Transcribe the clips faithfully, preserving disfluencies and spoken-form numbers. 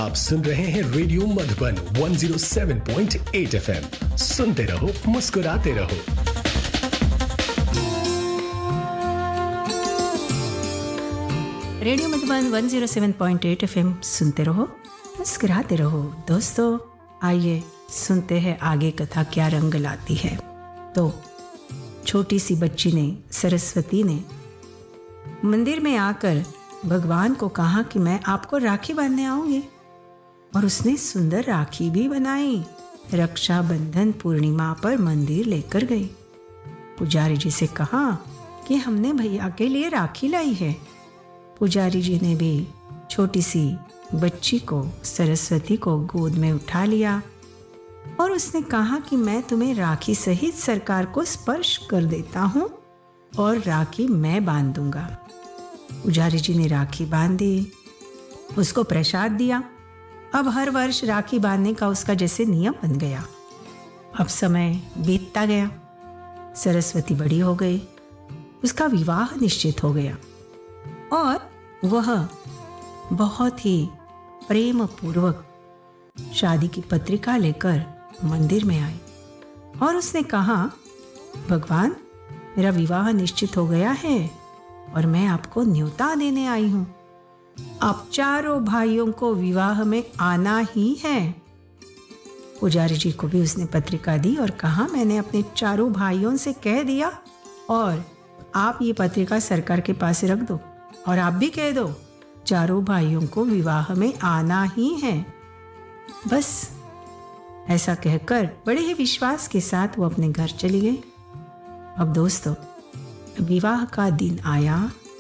आप सुन रहे हैं radio Madhuban one oh seven point eight F M. सुनते रहो, मुस्कुराते रहो। Radio Madhuban one oh seven point eight F M सुनते रहो, मुस्कुराते रहो। दोस्तों, आइए सुनते हैं आगे कथा क्या रंग लाती है। तो छोटी सी बच्ची ने, सरस्वती ने मंदिर में आकर भगवान को कहा कि मैं आपको राखी बांधने आऊंगी, और उसने सुंदर राखी भी बनाई। रक्षाबंधन पूर्णिमा पर मंदिर लेकर गई। पुजारी जी से कहा कि हमने भैया के लिए राखी लाई है। पुजारी जी ने भी छोटी सी बच्ची को, सरस्वती को गोद में उठा लिया और उसने कहा कि मैं तुम्हें राखी सहित सरकार को स्पर्श कर देता हूँ और राखी मैं बांध दूंगा। पुजारी जी ने राखी बांधी, उसको प्रसाद दिया। अब हर वर्ष राखी बांधने का उसका जैसे नियम बन गया। अब समय बीतता गया, सरस्वती बड़ी हो गई, उसका विवाह निश्चित हो गया और वह बहुत ही प्रेम पूर्वक शादी की पत्रिका लेकर मंदिर में आई और उसने कहा, भगवान, मेरा विवाह निश्चित हो गया है और मैं आपको न्योता देने आई हूं। आप चारों भाइयों को विवाह में आना ही है। पुजारी जी को भी उसने पत्रिका दी और कहा, मैंने अपने चारों भाइयों से कह दिया और आप ये पत्रिका सरकार के पास रख दो और आप भी कह दो, चारों भाइयों को विवाह में आना ही है। बस ऐसा कहकर बड़े ही विश्वास के साथ वो अपने घर चली गई। अब दोस्तों, विवाह का दिन आया।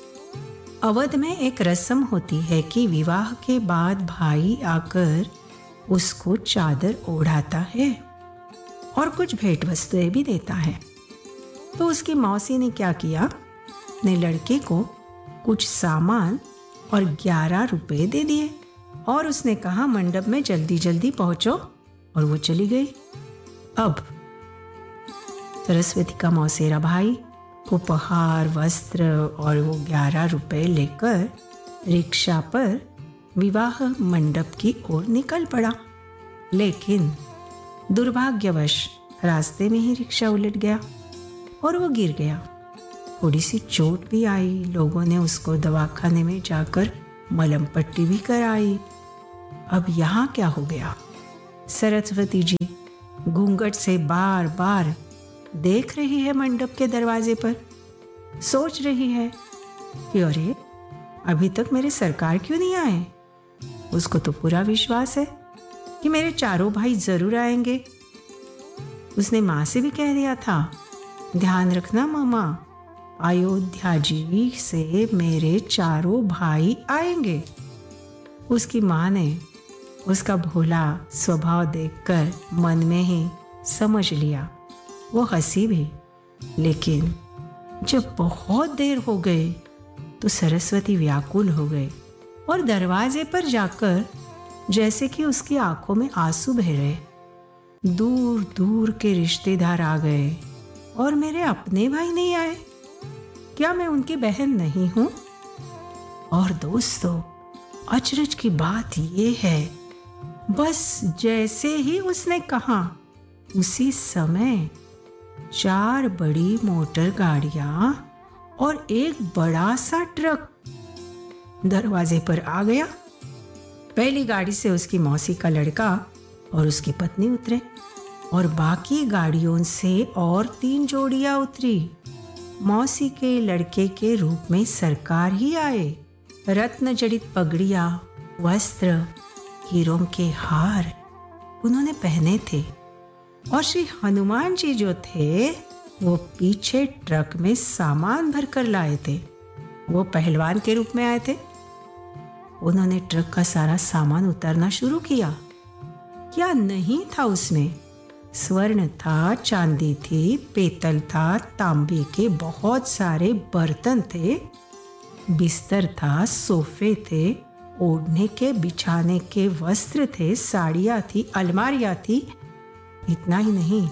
अवध में एक रस्म होती है कि विवाह के बाद भाई आकर उसको चादर ओढ़ाता है और कुछ भेंट वस्तुएं भी देता है। तो उसकी मौसी ने क्या किया, अपने लड़के को कुछ सामान और ग्यारह रुपए दे दिए और उसने कहा, मंडप में जल्दी जल्दी पहुंचो, और वो चली गई। अब सरस्वती का मौसेरा भाई उपहार, वस्त्र और वो ग्यारह रुपए लेकर रिक्शा पर विवाह मंडप की ओर निकल पड़ा। लेकिन दुर्भाग्यवश रास्ते में ही रिक्शा उलट गया और वो गिर गया। थोड़ी सी चोट भी आई। लोगों ने उसको दवाखाने में जाकर मलहम पट्टी भी कराई। अब यहाँ क्या हो गया, सरस्वती जी घूंघट से बार बार देख रही है मंडप के दरवाजे पर, सोच रही है कि अरे अभी तक मेरे सरकार क्यों नहीं आए। उसको तो पूरा विश्वास है कि मेरे चारों भाई जरूर आएंगे। उसने माँ से भी कह दिया था, ध्यान रखना मामा, अयोध्या जी से मेरे चारों भाई आएंगे। उसकी माँ ने उसका भोला स्वभाव देखकर मन में ही समझ लिया। वो हंसी भी, लेकिन जब बहुत देर हो गई तो सरस्वती व्याकुल हो गई और दरवाजे पर जाकर जैसे कि उसकी आंखों में आंसू बह रहे। दूर दूर के रिश्तेदार आ गए और मेरे अपने भाई नहीं आए। क्या मैं उनकी बहन नहीं हूं? और दोस्तों, अचरज की बात ये है, बस जैसे ही उसने कहा, उसी समय चार बड़ी मोटर गाड़ियां और एक बड़ा सा ट्रक दरवाजे पर आ गया। पहली गाड़ी से उसकी मौसी का लड़का और उसकी पत्नी उतरे और बाकी गाड़ियों से और तीन जोड़ियां उतरी। मौसी के लड़के के रूप में सरकार ही आए। रत्न जड़ित पगड़ियां, वस्त्र, हीरों के हार उन्होंने पहने थे और श्री हनुमान जी जो थे वो पीछे ट्रक में सामान भर कर लाए थे। वो पहलवान के रूप में आए थे। उन्होंने ट्रक का सारा सामान उतारना शुरू किया। क्या नहीं था उसमें? स्वर्ण था, चांदी थी, पीतल था, तांबे के बहुत सारे बर्तन थे, बिस्तर था, सोफे थे, ओढ़ने के बिछाने के वस्त्र थे, साड़ियाँ थी, अलमारियाँ थी। इतना ही नहीं,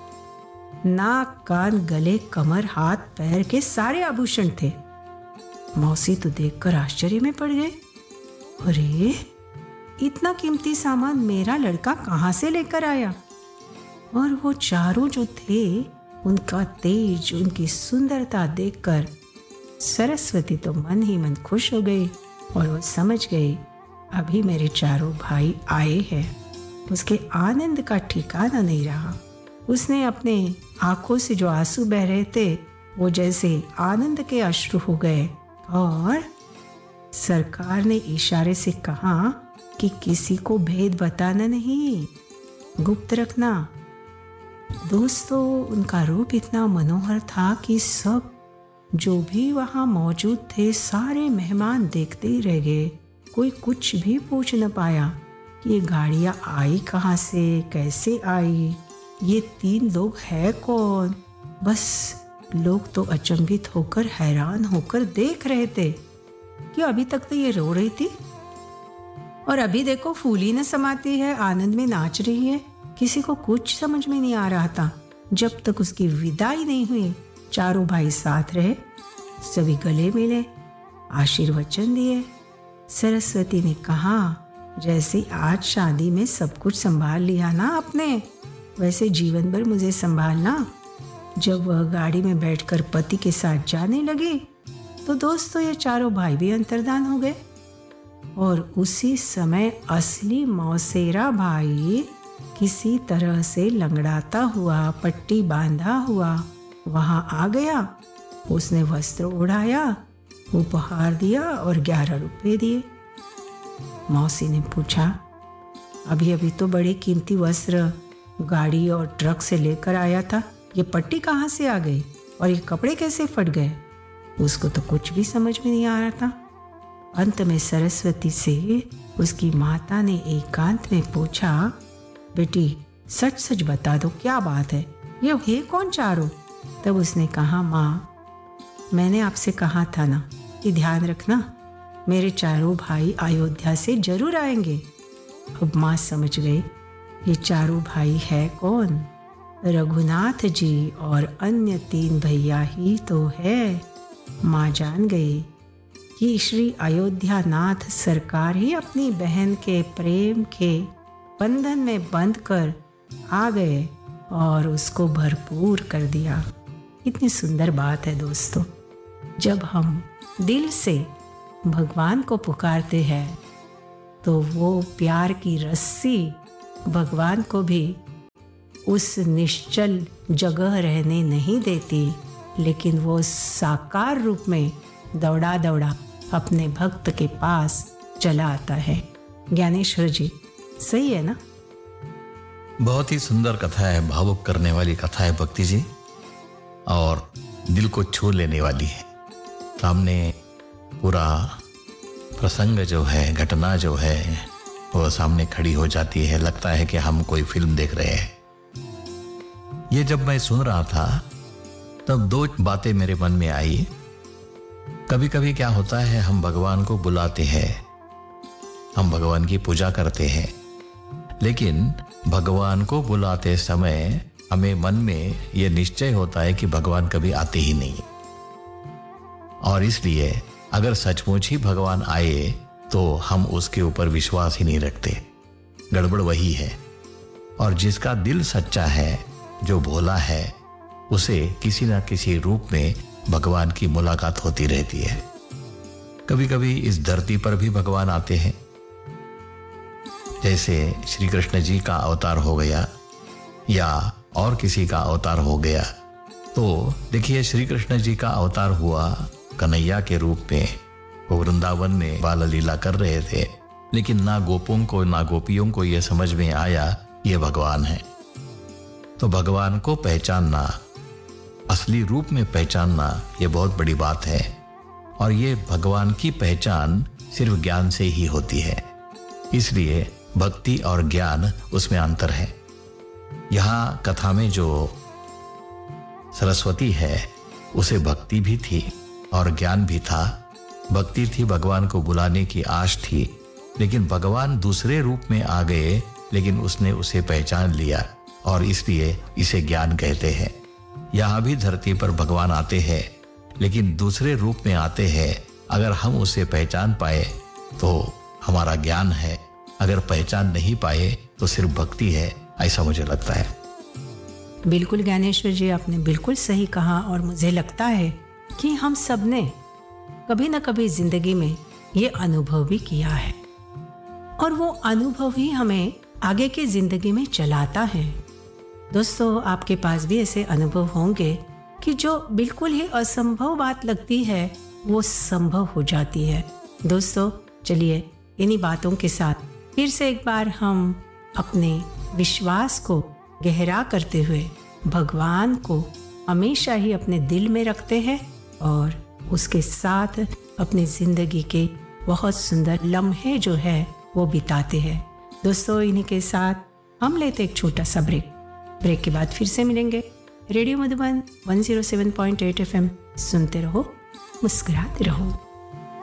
नाक, कान, गले, कमर, हाथ, पैर के सारे आभूषण थे। मौसी तो देखकर आश्चर्य में पड़ गए। अरे इतना कीमती सामान मेरा लड़का कहाँ से लेकर आया? और वो चारों जो थे, उनका तेज, उनकी सुंदरता देखकर सरस्वती तो मन ही मन खुश हो गई और वो समझ गई अभी मेरे चारों भाई आए हैं। उसके आनंद का ठिकाना नहीं रहा। उसने अपने आंखों से जो आंसू बह रहे थे वो जैसे आनंद के अश्रु हो गए और सरकार ने इशारे से कहा कि किसी को भेद बताना नहीं, गुप्त रखना। दोस्तों, उनका रूप इतना मनोहर था कि सब जो भी वहाँ मौजूद थे सारे मेहमान देखते ही रह गए। कोई कुछ भी पूछ न पाया कि ये गाड़ियाँ आई कहाँ से, कैसे आई, ये तीन लोग हैं कौन। बस लोग तो अचंभित होकर, हैरान होकर देख रहे थे कि अभी तक तो ये रो रही थी और अभी देखो फूली न समाती है, आनंद में नाच रही है। किसी को कुछ समझ में नहीं आ रहा था। जब तक उसकी विदाई नहीं हुई, चारों भाई साथ रहे, सभी गले मिले, आशीर्वचन दिए। सरस्वती ने कहा, जैसे आज शादी में सब कुछ संभाल लिया ना आपने, वैसे जीवन भर मुझे संभालना। जब वह गाड़ी में बैठकर पति के साथ जाने लगी तो दोस्तों ये चारों भाई भी अंतर्धान हो गए और उसी समय असली मौसेरा भाई किसी तरह से लंगड़ाता हुआ, पट्टी बांधा हुआ वहां आ गया। उसने वस्त्र उड़ाया, उपहार दिया और ग्यारह रुपए दिए। मौसी ने पूछा, अभी अभी तो बड़े कीमती वस्त्र गाड़ी और ट्रक से लेकर आया था, ये पट्टी कहाँ से आ गई और ये कपड़े कैसे फट गए? उसको तो कुछ भी समझ में नहीं आ रहा था। अंत में सरस्वती से उसकी माता ने एकांत में पूछा, बेटी सच सच बता दो, क्या बात है, ये है कौन चारों? तब उसने कहा, माँ मैंने आपसे कहा था ना कि ध्यान रखना, मेरे चारों भाई अयोध्या से जरूर आएंगे। अब माँ समझ गई ये चारों भाई है कौन। रघुनाथ जी और अन्य तीन भैया ही तो है। माँ जान गई कि श्री अयोध्या नाथ सरकार ही अपनी बहन के प्रेम के बंधन में बंध कर आ गए और उसको भरपूर कर दिया। इतनी सुंदर बात है दोस्तों, जब हम दिल से भगवान को पुकारते हैं तो वो प्यार की रस्सी भगवान को भी उस निश्चल जगह रहने नहीं देती, लेकिन वो साकार रूप में दौड़ा दौड़ा अपने भक्त के पास चला आता है। ज्ञानेश्वर जी, सही है ना? बहुत ही सुंदर कथा है, भावुक करने वाली कथा है भक्ति जी, और दिल को छू लेने वाली है। सामने पूरा प्रसंग जो है, घटना जो है, वो सामने खड़ी हो जाती है। लगता है कि हम कोई फिल्म देख रहे हैं। ये जब मैं सुन रहा था तब दो बातें मेरे मन में आई। कभी कभी क्या होता है, हम भगवान को बुलाते हैं, हम भगवान की पूजा करते हैं, लेकिन भगवान को बुलाते समय हमें मन में यह निश्चय होता है कि भगवान कभी आते ही नहीं, और इसलिए अगर सचमुच ही भगवान आए तो हम उसके ऊपर विश्वास ही नहीं रखते। गड़बड़ वही है। और जिसका दिल सच्चा है, जो भोला है, उसे किसी ना किसी रूप में भगवान की मुलाकात होती रहती है। कभी कभी इस धरती पर भी भगवान आते हैं, जैसे श्री कृष्ण जी का अवतार हो गया या और किसी का अवतार हो गया। तो देखिए, श्री कृष्ण जी का अवतार हुआ कन्हैया के रूप में। वो वृंदावन में बाल लीला कर रहे थे, लेकिन ना गोपों को ना गोपियों को यह समझ में आया ये भगवान है। तो भगवान को पहचानना, असली रूप में पहचानना, ये बहुत बड़ी बात है। और ये भगवान की पहचान सिर्फ ज्ञान से ही होती है। इसलिए भक्ति और ज्ञान, उसमें अंतर है। यहाँ कथा में जो सरस्वती है, उसे भक्ति भी थी और ज्ञान भी था। भक्ति थी, भगवान को बुलाने की आश थी, लेकिन भगवान दूसरे रूप में आ गए, लेकिन उसने उसे पहचान लिया और इसलिए इसे ज्ञान कहते हैं। यहाँ भी धरती पर भगवान आते हैं, लेकिन दूसरे रूप में आते हैं। अगर हम उसे पहचान पाए तो हमारा ज्ञान है, अगर पहचान नहीं पाए तो सिर्फ भक्ति है, ऐसा मुझे लगता है। बिल्कुल ज्ञानेश्वर जी, आपने बिल्कुल सही कहा। और मुझे लगता है कि हम सब ने कभी ना कभी जिंदगी में ये अनुभव भी किया है, और वो अनुभव ही हमें आगे की जिंदगी में चलाता है। दोस्तों, आपके पास भी ऐसे अनुभव होंगे कि जो बिल्कुल ही असंभव बात लगती है वो संभव हो जाती है। दोस्तों, चलिए इन्हीं बातों के साथ फिर से एक बार हम अपने विश्वास को गहरा करते हुए भगवान को हमेशा ही अपने दिल में रखते हैं और उसके साथ अपनी जिंदगी के बहुत सुंदर लम्हे जो है वो बिताते हैं। दोस्तों, इन्हीं के साथ हम लेते एक छोटा सा ब्रेक। ब्रेक के बाद फिर से मिलेंगे। रेडियो मधुबन एक सौ सात पॉइंट आठ एफएम सुनते रहो, मुस्कुराते रहो।